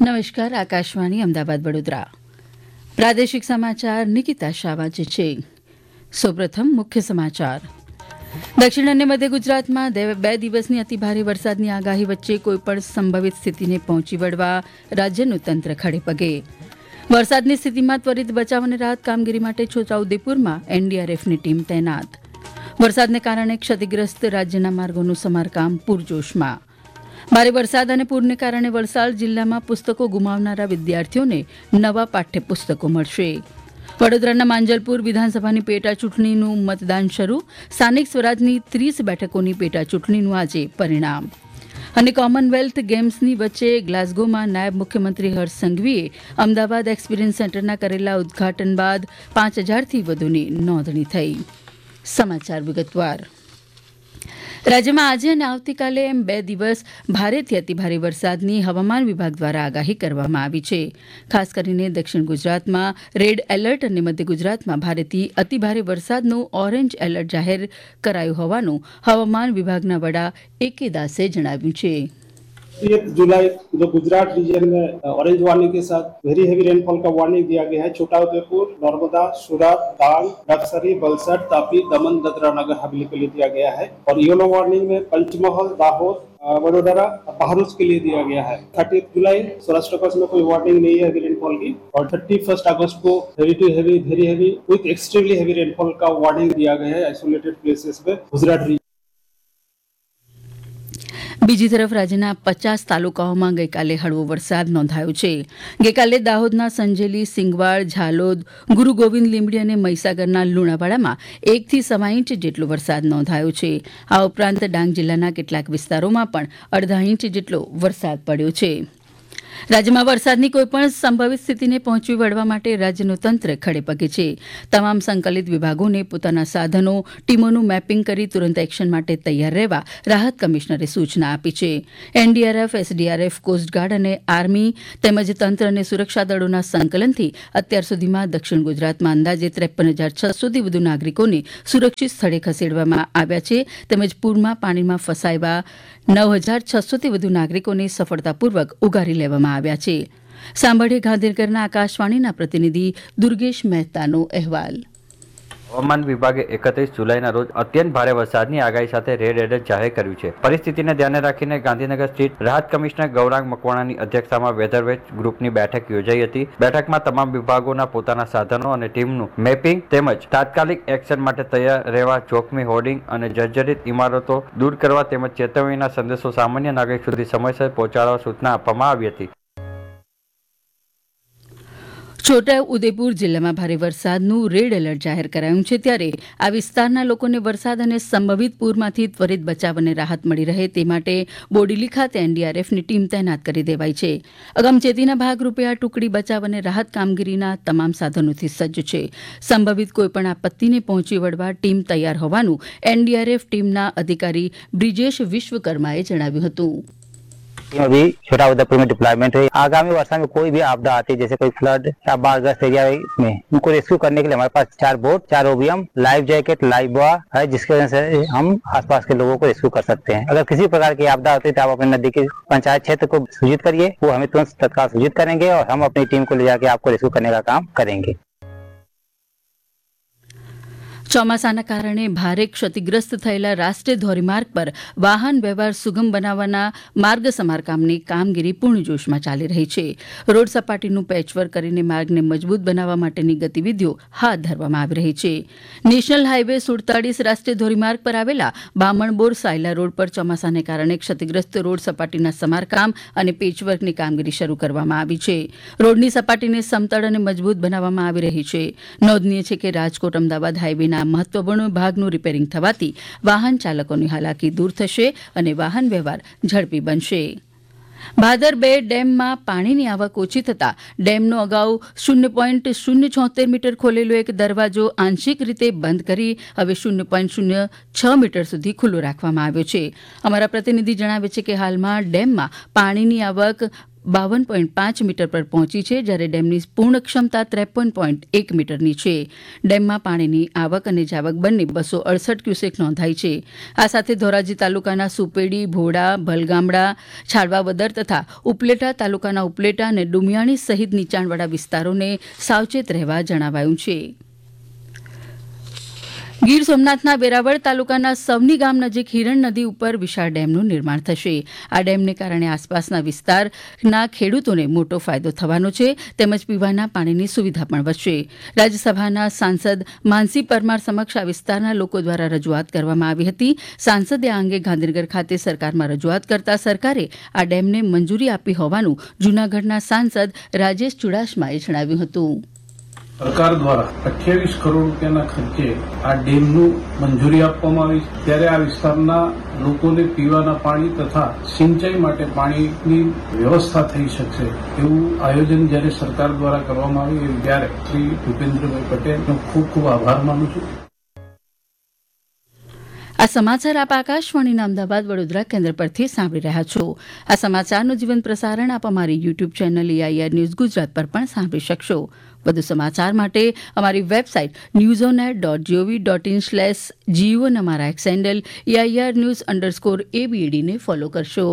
નમસ્કાર, આકાશવાણી અમદાવાદ વડોદરા પ્રાદેશિક સમાચાર નિકિતા શાહ વાંચે છે. સૌપ્રથમ મુખ્ય સમાચાર. દક્ષિણ અને મધ્ય ગુજરાતમાં 2 દિવસની અતિભારે વરસાદની આગાહી વચ્ચે કોઈપણ સંભવિત સ્થિતિને પહોંચી વળવા રાજ્યનું તંત્ર ખડેપગે. વરસાદની સ્થિતિમાં ત્વરિત બચાવ અને રાહત કામગીરી માટે છોટાઉદેપુરમાં એનડીઆરએફની ટીમ તૈનાત. વરસાદને કારણે ક્ષતિગ્રસ્ત રાજ્યના માર્ગોનું સમારકામ પૂરજોશમાં. ભારે વરસાદ અને પૂરને કારણે વલસાડ જિલ્લામાં પુસ્તકો ગુમાવનારા વિદ્યાર્થીઓને નવા પાઠ્યપુસ્તકો મળશે. વડોદરાના માંજલપુર વિધાનસભાની પેટા ચૂંટણીનું મતદાન શરૂ. સ્થાનિક સ્વરાજની 30 બેઠકોની પેટા ચૂંટણીનું આજે પરિણામ. અને કોમનવેલ્થ ગેમ્સની વચ્ચે ગ્લાસગોમાં નાયબ મુખ્યમંત્રી હર્ષ સંઘવીએ અમદાવાદ એક્સપિરિયન્સ સેન્ટરના કરેલા ઉદઘાટન બાદ 5000થી વધુની નોંધણી થઈ. સમાચાર વિગતવાર. રાજ્યમાં આજે અને આવતીકાલે એમ 2 દિવસ ભારેથી અતિભારે વરસાદની હવામાન વિભાગ દ્વારા આગાહી કરવામાં આવી છે. ખાસ કરીને દક્ષિણ ગુજરાતમાં રેડ એલર્ટ અને મધ્ય ગુજરાતમાં ભારેથી અતિભારે વરસાદનું ઓરેન્જ એલર્ટ જાહેર કરાયું હોવાનું હવામાન વિભાગના વડા A.K. દાસે જણાવ્યું છે. 1 जुलाई जो गुजरात रीजन में ऑरेंज वार्निंग के साथ वेरी हेवी रेनफॉल का वार्निंग दिया गया है. छोटाउदेपुर, नर्मदा, सूरत, डांग, नक्सरी, वलसाड, तापी, दमन, दादरा नगर हवेली के लिए दिया गया है. और येलो वार्निंग में पंचमहल, दाहोद, वडोदरा, बहरोच के लिए दिया गया है. 30 जुलाई सौराष्ट्र कच्छ में कोई वार्निंग नहीं है हेवी रेनफॉल की. और 31 अगस्त को heavy to heavy, very heavy with extremely heavy rainfall का वार्निंग दिया गया है आइसोलेटेड प्लेसेस में गुजरात रीजन. બીજી તરફ રાજ્યના 50 તાલુકાઓમાં ગઈકાલે હળવો વરસાદ નોંધાયો છે. ગઈકાલે દાહોદના સંજેલી, સિંગવાડ, ઝાલોદ, ગુરુ ગોવિંદ લીંબડી અને મહીસાગરના લુણાવાડામાં 1 થી 1.25 ઇંચ જેટલો વરસાદ નોંધાયો છે. આ ઉપરાંત ડાંગ જિલ્લાના કેટલાક વિસ્તારોમાં પણ 1/2 ઇંચ જેટલો વરસાદ પડ્યો છે. રાજ્યમાં વરસાદની કોઈપણ સંભવિત સ્થિતિને પહોંચી વળવા માટે રાજ્યનું તંત્ર ખડેપગે છે. તમામ સંકલિત વિભાગોને પોતાના સાધનો, ટીમોનું મેપિંગ કરી તુરંત એક્શન માટે તૈયાર રહેવા રાહત કમિશનરે સૂચના આપી છે. એનડીઆરએફ, એસડીઆરએફ, કોસ્ટગાર્ડ અને આર્મી તેમજ તંત્ર અને સુરક્ષા દળોના સંકલનથી અત્યાર સુધીમાં દક્ષિણ ગુજરાતમાં અંદાજે 53,600થી વધુ નાગરિકોને સુરક્ષિત સ્થળે ખસેડવામાં આવ્યા છે. તેમજ પૂરમાં પાણીમાં ફસાયેલા 9,600થી વધુ નાગરિકોને સફળતાપૂર્વક ઉગારી લેવામાં આવ્યા છે. સાંભળીએ ગાંધીનગરના આકાશવાણીના પ્રતિનિધિ દુર્ગેશ મહેતાનો અહેવાલ. હવામાન વિભાગે 31 જુલાઈના રોજ અત્યંત ભારે વરસાદની આગાહી સાથે રેડ એલર્ટ જાહેર કર્યું છે. પરિસ્થિતિને ધ્યાને રાખીને ગાંધીનગર સ્થિત રાહત કમિશનર ગૌરાંગ મકવાણાની અધ્યક્ષતામાં વેધરવેચ ગ્રુપની બેઠક યોજાઈ હતી. બેઠકમાં તમામ વિભાગોના પોતાના સાધનો અને ટીમનું મેપિંગ તેમજ તાત્કાલિક એક્શન માટે તૈયાર રહેવા, જોખમી હોર્ડિંગ અને જર્જરિત ઇમારતો દૂર કરવા તેમજ ચેતવણીના સંદેશો સામાન્ય નાગરિક સુધી સમયસર પહોંચાડવા સૂચના આપવામાં આવી હતી. છોટાઉદેપુર જિલ્લામાં ભારે વરસાદનું રેડ એલર્ટ જાહેર કરાયું છે. ત્યારે આ વિસ્તારના લોકોને વરસાદ અને સંભવિત પૂરમાંથી ત્વરિત બચાવ અને રાહત મળી રહે તે માટે બોડેલી ખાતે એનડીઆરએફની ટીમ તૈનાત કરી દેવાઈ છે. અગમચેતીના ભાગરૂપે આ ટુકડી બચાવ અને રાહત કામગીરીના તમામ સાધનોથી સજ્જ છે. સંભવિત કોઈપણ આપત્તિને પહોંચી વળવા ટીમ તૈયાર હોવાનું એનડીઆરએફ टीमના અધિકારી બ્રિજેશ વિશ્વકર્માએ જણાવ્યું હતું. अभी छोटाउदेपुर में डिप्लॉयमेंट है. आगामी वर्षा में कोई भी आपदा आती है जैसे कोई फ्लड या बाढ़ग्रस्त एरिया में उनको रेस्क्यू करने के लिए हमारे पास 4 boat, 4 OBM, life jacket, life boy है जिसकी वजह से हम आसपास के लोगों को रेस्क्यू कर सकते हैं. अगर किसी प्रकार की आपदा होती है तो आप अपने नजदीकी पंचायत क्षेत्र को सूचित करिए, वो हमें तुरंत तत्काल सूचित करेंगे और हम अपनी टीम को ले जाकर आपको रेस्क्यू करने का काम करेंगे. ચોમાસાના કારણે ભારે ક્ષતિગ્રસ્ત થયેલા રાષ્ટ્રીય ધોરીમાર્ગ પર વાહન વ્યવહાર સુગમ બનાવવાના માર્ગ સમારકામની કામગીરી પૂર્ણજોશમાં ચાલી રહી છે. રોડ સપાટીનું પેચવર્ક કરીને માર્ગને મજબૂત બનાવવા માટેની ગતિવિધિઓ હાથ ધરવામાં આવી રહી છે. નેશનલ હાઇવે 47 રાષ્ટ્રીય ધોરીમાર્ગ પર આવેલા બામણબોર સાયલા રોડ પર ચોમાસાને કારણે ક્ષતિગ્રસ્ત રોડ સપાટીના સમારકામ અને પેચવર્કની કામગીરી શરૂ કરવામાં આવી છે. રોડની સપાટીને સમતળ અને મજબૂત બનાવવામાં આવી રહી છે. નોંધનીય છે કે રાજકોટ અમદાવાદ હાઇવેના મહત્વપૂર્ણ ભાગનું રિપેરિંગ થવાથી વાહન ચાલકોની હાલાકી દૂર થશે અને વાહન વ્યવહાર ઝડપી બનશે. ભાદર 2 ડેમમાં પાણીની આવક ઓછી થતાં ડેમનો અગાઉ 0.076 મીટર ખોલેલો એક દરવાજો આંશિક રીતે બંધ કરી હવે 0.06 મીટર સુધી ખુલ્લો રાખવામાં આવ્યો છે. અમારા પ્રતિનિધિ જણાવે છે કે હાલમાં ડેમમાં પાણીની આવક 52.5 મીટર પર પહોંચી છે, જ્યારે ડેમની પૂર્ણ ક્ષમતા 53.1 મીટરની છે. ડેમમાં પાણીની આવક અને જાવક બંને 268 ક્યુસેક નોંધાઈ છે. આ સાથે ધોરાજી તાલુકાના સુપેડી, ભોડા, ભલગામડા, છાડવાવદર તથા ઉપલેટા તાલુકાના ઉપલેટા અને ડુમિયાણી સહિત નીચાણવાળા વિસ્તારોને સાવચેત રહેવા જણાવાયું છે. ગીર સોમનાથના વેરાવળ તાલુકાના સવની ગામ નજીક હિરણ નદી ઉપર વિશાળ ડેમનું નિર્માણ થશે. આ ડેમને કારણે આસપાસના વિસ્તારના ખેડૂતોને મોટો ફાયદો થવાનો છે, તેમજ પીવાના પાણીની સુવિધા પણ વધશે. રાજ્યસભાના સાંસદ માનસી પરમાર સમક્ષ આ વિસ્તારના લોકો દ્વારા રજૂઆત કરવામાં આવી હતી. સાંસદે આ અંગે ગાંધીનગર ખાતે સરકારમાં રજૂઆત કરતા સરકારે આ ડેમને મંજૂરી આપી હોવાનું જૂનાગઢના સાંસદ રાજેશ ચુડાસમાએ જણાવ્યું હતું. સરકાર દ્વારા 28 કરોડ રૂપિયાના ખર્ચે આ ડેમનું મંજૂરી આપવામાં આવી છે. ત્યારે આ વિસ્તારના લોકોને પીવાના પાણી તથા સિંચાઈ માટે પાણીની વ્યવસ્થા થઈ શકશે એવું આયોજન જ્યારે સરકાર દ્વારા કરવામાં આવ્યું ત્યારે શ્રી ભૂપેન્દ્રભાઈ પટેલનો ખૂબ ખૂબ આભાર માનું છું. આ સમાચાર આપ આકાશવાણીના અમદાવાદ વડોદરા કેન્દ્ર પરથી સાંભળી રહ્યા છો. આ સમાચારનું જીવંત પ્રસારણ આપ અમારી YouTube channel AIR news Gujarat પર પણ સાંભળી શકશો. વધુ સમાચાર માટે અમારી વેબસાઇટ newsonet.gov.in/geo અને અમારા એક્સ હેન્ડલ AIR_news_ABD ને ફોલો કરશો.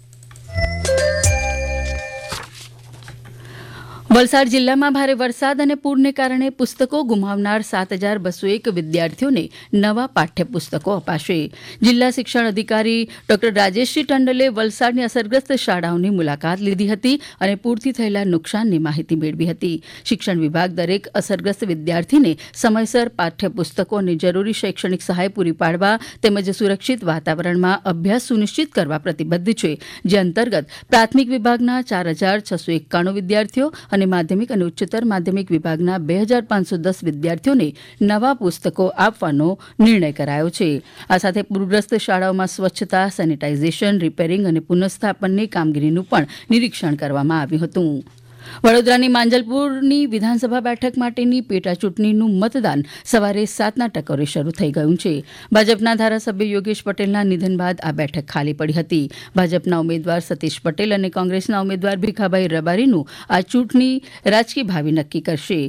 વલસાડ જિલ્લામાં ભારે વરસાદ અને પૂરને કારણે પુસ્તકો ગુમાવનાર 7,201 વિદ્યાર્થીઓને નવા પાઠ્યપુસ્તકો અપાશે. જિલ્લા શિક્ષણ અધિકારી ડોક્ટર રાજેશજી ટંડલે વલસાડની અસરગ્રસ્ત શાળાઓની મુલાકાત લીધી હતી અને પૂરથી થયેલા નુકસાનની માહિતી મેળવી હતી. શિક્ષણ વિભાગ દરેક અસરગ્રસ્ત વિદ્યાર્થીને સમયસર પાઠ્યપુસ્તકો અને જરૂરી શૈક્ષણિક સહાય પૂરી પાડવા તેમજ સુરક્ષિત વાતાવરણમાં અભ્યાસ સુનિશ્ચિત કરવા પ્રતિબદ્ધ છે, જે અંતર્ગત પ્રાથમિક વિભાગના 4,691 વિદ્યાર્થીઓ અને માધ્યમિક અને ઉચ્ચતર માધ્યમિક વિભાગના 2,510 વિદ્યાર્થીઓને નવા પુસ્તકો આપવાનો નિર્ણય કરાયો છે. આ સાથે પૂરગ્રસ્ત શાળાઓમાં સ્વચ્છતા, સેનિટાઇઝેશન, રિપેરિંગ અને પુનઃસ્થાપનની કામગીરીનું પણ નિરીક્ષણ કરવામાં આવ્યું હતું. વડોદરાની માંજલપુરની વિધાનસભા બેઠક માટેની પેટા ચૂંટણીનું મતદાન સવારે 7ના ટકોરે શરૂ થઈ ગયું છે. ભાજપના ધારાસભ્ય યોગેશ પટેલના નિધન બાદ આ બેઠક ખાલી પડી હતી. ભાજપના ઉમેદવાર સતીશ પટેલ અને કોંગ્રેસના ઉમેદવાર ભીખાભાઈ રબારીનું આ ચૂંટણી રાજકીય ભાવિ નક્કી કરશે.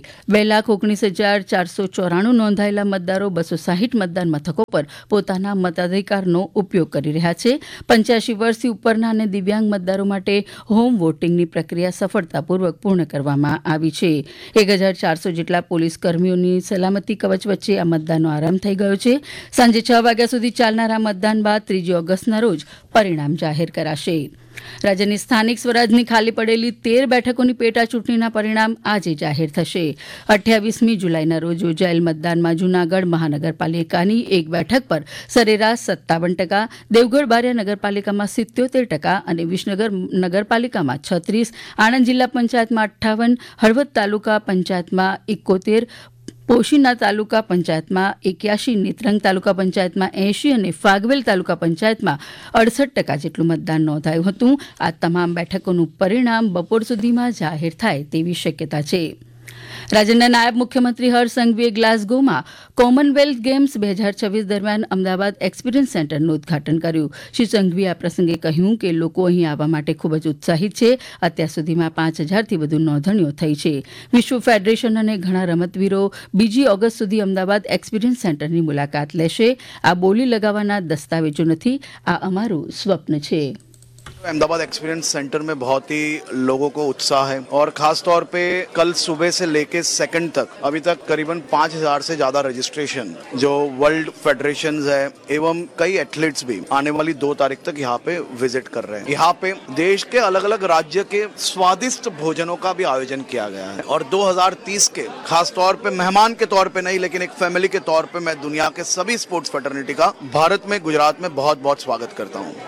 2,19,494 નોંધાયેલા મતદારો 260 મતદાન મથકો પર પોતાના મતાધિકારનો ઉપયોગ કરી રહ્યા છે. 85 વર્ષથી ઉપરના અને દિવ્યાંગ મતદારો માટે હોમ વોટિંગની પ્રક્રિયા સફળતાપૂર્વક પૂર્ણ કરવામાં આવી છે. 1,400 જેટલા પોલીસ કર્મીઓની સલામતી કવચ વચ્ચે આ મતદાનનો આરંભ થઈ ગયો છે. સાંજે 6 વાગ્યા સુધી ચાલનારા મતદાન બાદ 3 ઓગસ્ટના રોજ પરિણામ જાહેર કરાશે. રાજ્યની સ્થાનિક સ્વરાજની ખાલી પડેલી 13 બેઠકોની પેટા ચૂંટણીના પરિણામ આજે જાહેર થશે. 28મી જુલાઈના રોજ યોજાયેલ મતદાનમાં જૂનાગઢ મહાનગરપાલિકાની એક બેઠક પર સરેરાશ 57%, દેવગઢ બારિયા નગરપાલિકામાં 77% અને વિસનગર નગરપાલિકામાં 36%, આણંદ જિલ્લા પંચાયતમાં 58%, હળવદ તાલુકા પંચાયતમાં 71%, પોશીના તાલુકા પંચાયતમાં 81%, નેત્રંગ તાલુકા પંચાયતમાં 80% અને ફાગવેલ તાલુકા પંચાયતમાં 68% જેટલું મતદાન નોંધાયું હતું. આ તમામ બેઠકોનું પરિણામ બપોર સુધીમાં જાહેર થાય તેવી શક્યતા છે. રાજ્યના નાયબ મુખ્યમંત્રી હર્ષ સંઘવીએ ગ્લાસગોમાં કોમનવેલ્થ ગેમ્સ 2026 દરમિયાન અમદાવાદ એક્સપિરિયન્સ સેન્ટરનું ઉદઘાટન કર્યું. શ્રી સંઘવીએ આ પ્રસંગે કહ્યું કે લોકો અહીં આવવા માટે ખૂબ જ ઉત્સાહિત છે. અત્યાર સુધીમાં 5,000થી વધુ નોંધણીઓ થઈ છે. વિશ્વ ફેડરેશન અને ઘણા રમતવીરો 2 ઓગસ્ટ સુધી અમદાવાદ એક્સપિરિયન્સ સેન્ટરની મુલાકાત લેશે. આ બોલી લગાવવાના દસ્તાવેજો નથી, આ અમારું સ્વપ્ન છે. अहमदाबाद एक्सपीरियंस सेंटर में बहुत ही लोगों को उत्साह है और खास तौर पे कल सुबह से लेके सेकंड तक अभी तक करीबन 5,000 से ज्यादा रजिस्ट्रेशन जो वर्ल्ड फेडरेशंस है एवं कई एथलीट्स भी आने वाली 2 तारीख तक यहाँ पे विजिट कर रहे हैं. यहाँ पे देश के अलग अलग राज्य के स्वादिष्ट भोजनों का भी आयोजन किया गया है और 2030 के खास तौर पे मेहमान के तौर पे नहीं लेकिन एक फैमिली के तौर पे मैं दुनिया के सभी स्पोर्ट्स फेटर्निटी का भारत में गुजरात में बहुत बहुत स्वागत करता हूँ.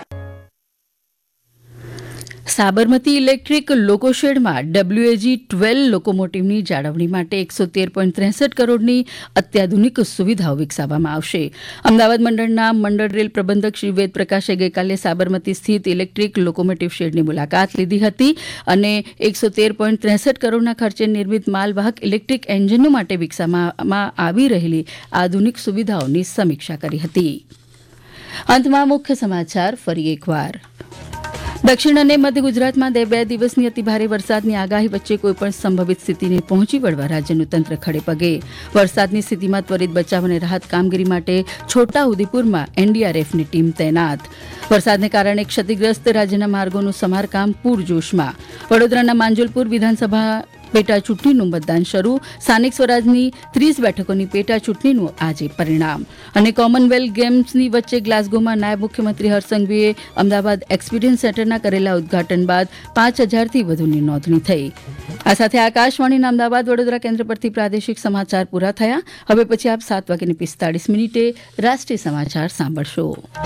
સાબરમતી ઇલેક્ટ્રિક લોકોશેડમાં WAG-12 લોકોમોટિવની જાળવણી માટે 113.63 કરોડની અત્યાધુનિક સુવિધાઓ વિકસાવવામાં આવશે. અમદાવાદ મંડળના મંડળ રેલ પ્રબંધક શ્રી વેદ પ્રકાશે ગઈકાલે સાબરમતી સ્થિત ઇલેક્ટ્રિક લોકોમોટિવ શેડની મુલાકાત લીધી હતી અને 113.63 કરોડના ખર્ચે નિર્મિત માલવાહક ઇલેક્ટ્રિક એન્જિનો માટે વિકસાવવામાં આવી રહેલી આધુનિક સુવિધાઓની સમીક્ષા કરી હતી. અંતમાં મુખ્ય સમાચાર ફરી એકવાર. દક્ષિણ અને મધ્ય ગુજરાતમાં બે દિવસની અતિભારે વરસાદની આગાહી વચ્ચે કોઈપણ સંભવિત સ્થિતિને પહોંચી વળવા રાજ્યનું તંત્ર ખડે પગે. વરસાદની સ્થિતિમાં ત્વરિત બચાવ અને રાહત કામગીરી માટે છોટાઉદેપુરમાં એનડીઆરએફની ટીમ તૈનાત. વરસાદને કારણે ક્ષતિગ્રસ્ત રાજ્યના માર્ગોનું સમારકામ પૂરજોશમાં. વડોદરાના માંજલપુર વિધાનસભા પેટા ચૂંટણીનું મતદાન શરૂ. સ્થાનિક સ્વરાજની 30 બેઠકોની પેટા ચૂંટણીનું આજે પરિણામ. અને કોમનવેલ્થ ગેમ્સની વચ્ચે ગ્લાસગોમાં નાયબ મુખ્યમંત્રી હર્ષ સંઘવીએ અમદાવાદ એક્સપિરિયન્સ સેન્ટરના કરેલા ઉદઘાટન બાદ 5000થી વધુની નોંધણી થઈ. આ સાથે આકાશવાણીના અમદાવાદ વડોદરા કેન્દ્ર પરથી પ્રાદેશિક સમાચાર પૂરા થયા. હવે પછી આપ 7:45 રાષ્ટ્રીય સમાચાર સાંભળશો.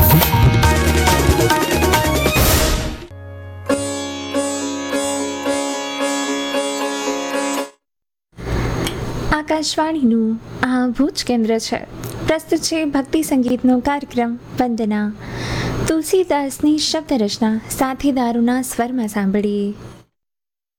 આકાશવાણીનું આ ભુજ કેન્દ્ર છે. પ્રસ્તુત છે ભક્તિ સંગીતનો કાર્યક્રમ વંદના. તુલસીદાસની શબ્દ રચના સાથીદારોના સ્વરમાં સાંભળીએ.